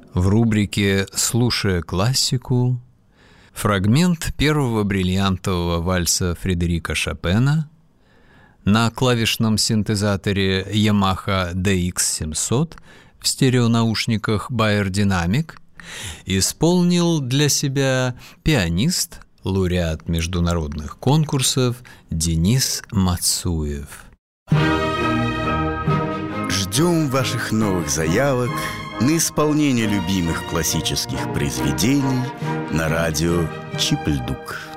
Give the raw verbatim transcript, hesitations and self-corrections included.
В рубрике «Слушая классику» фрагмент первого бриллиантового вальса Фредерика Шопена на клавишном синтезаторе Yamaha ди икс семьсот в стереонаушниках Beyer Dynamic исполнил для себя пианист, лауреат международных конкурсов Денис Мацуев. Ждем ваших новых заявок на исполнение любимых классических произведений на радио Чип-Ль-Дук.